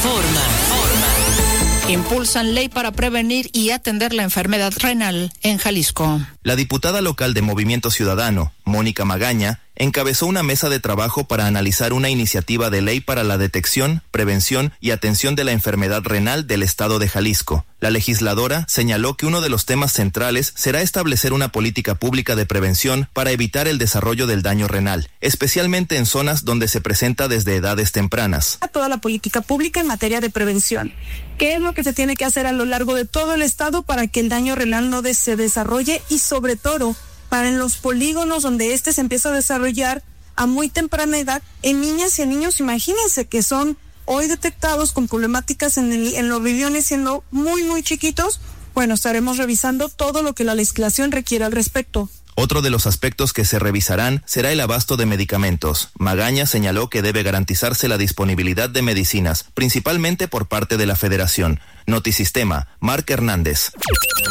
Impulsan ley para prevenir y atender la enfermedad renal en Jalisco. La diputada local de Movimiento Ciudadano, Mónica Magaña, encabezó una mesa de trabajo para analizar una iniciativa de ley para la detección, prevención y atención de la enfermedad renal del estado de Jalisco. La legisladora señaló que uno de los temas centrales será establecer una política pública de prevención para evitar el desarrollo del daño renal, especialmente en zonas donde se presenta desde edades tempranas. Toda la política pública en materia de prevención. ¿Qué es lo que se tiene que hacer a lo largo de todo el estado para que el daño renal no se desarrolle y sobre todo para en los polígonos donde se empieza a desarrollar a muy temprana edad en niñas y en niños? Imagínense que son hoy detectados con problemáticas en los riñones siendo muy, muy chiquitos. Bueno, estaremos revisando todo lo que la legislación requiere al respecto. Otro de los aspectos que se revisarán será el abasto de medicamentos. Magaña señaló que debe garantizarse la disponibilidad de medicinas, principalmente por parte de la Federación. Notisistema, Marc Hernández.